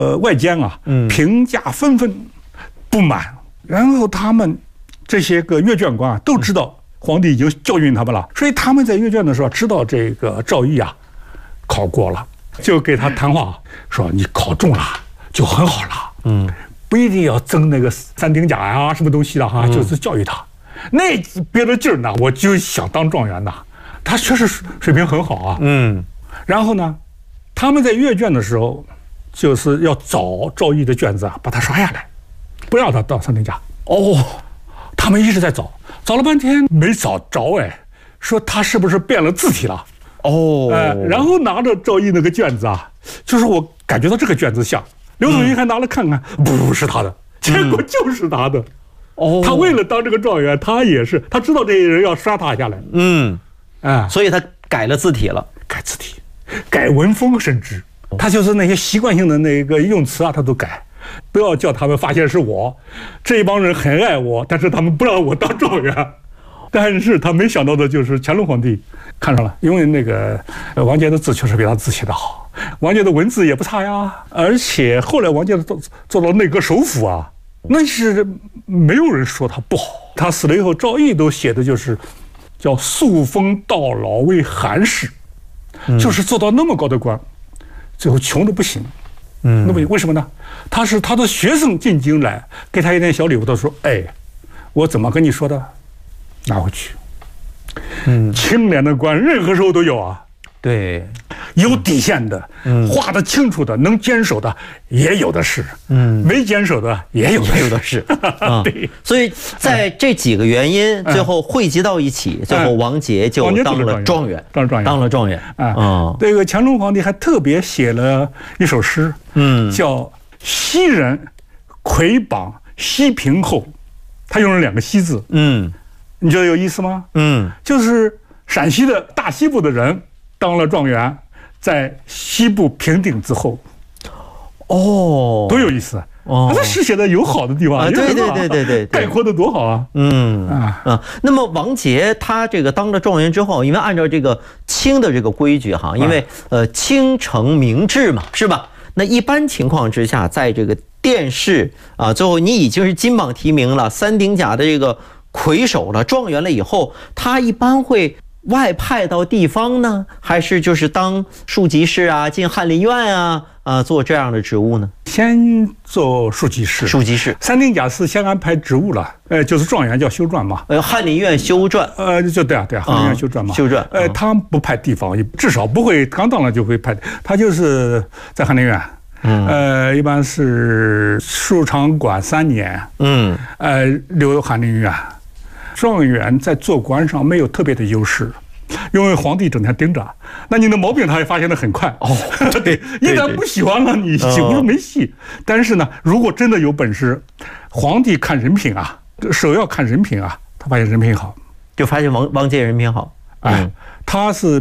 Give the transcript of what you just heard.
外间啊，评价纷纷，不满。然后他们这些个阅卷官啊，都知道皇帝已经教训他们了，所以他们在阅卷的时候知道这个赵翼啊考过了，就给他谈话，说你考中了就很好了，不一定要争那个3等甲呀什么东西的哈，就是教育他。那憋着劲儿呢，我就想当状元呐。他确实水平很好啊，然后呢，他们在阅卷的时候，就是要找赵翼的卷子啊，把他刷下来，不让他当3等甲。他们一直在找了半天没找着，说他是不是变了字体了？然后拿着赵翼那个卷子啊，就是我感觉到这个卷子像，刘祖云还拿来看看，不是他的，结果就是他的。他为了当这个状元，他也是，他知道这些人要刷他下来， 所以他改了字体了， 改字体，改文风，甚至他就是那些习惯性的那个用词啊，他都改，不要叫他们发现是我，这一帮人很爱我，但是他们不让我当状元。但是他没想到的就是乾隆皇帝看上了，因为那个王杰的字确实比他字写得好，王杰的文字也不差呀，而且后来王杰做到内阁首辅啊，那是没有人说他不好。他死了以后，赵翼都写的就是叫素风到老为寒士，就是做到那么高的官，最后穷的不行。那么为什么呢？他是他的学生进京来，给他一点小礼物，他说：“我怎么跟你说的？拿回去。”清廉的官任何时候都有啊。 对， 有底线的，画得清楚的，能坚守的也有的是，没坚守的也有的是。 对，所以在这几个原因最后汇集到一起，最后王杰就当了状元，当了状元。 这个乾隆皇帝还特别写了一首诗，叫“西人魁榜西平后”，他用了2个西字，你觉得有意思吗？就是陕西的大西部的人当了状元，在西部平定之后，多有意思！这诗写的有好的地方，对，概括的多好啊！ 那么王杰他这个当了状元之后，因为按照这个清的这个规矩哈，因为清承明制嘛，是吧？那一般情况之下，在这个殿试啊，最后你已经是金榜题名了，3等甲的这个魁首了，状元了以后，他一般会外派到地方呢，还是就是当庶吉士啊，进翰林院啊，做这样的职务呢？ 先做庶吉士，3等甲是先安排职务了，就是状元叫修撰嘛， 翰林院修撰， 就对啊，翰林院修撰嘛， 修撰， 他不派地方，至少不会刚当了就会派，他就是在翰林院。一般是戍场馆3年，留翰林院。状元在做官上没有特别的优势，因为皇帝整天盯着，那你的毛病他也发现得很快。对，一旦不喜欢了，你几乎没戏。但是呢，如果真的有本事，皇帝看人品啊，首要看人品啊，他发现人品好， 就发现王杰人品好。 他是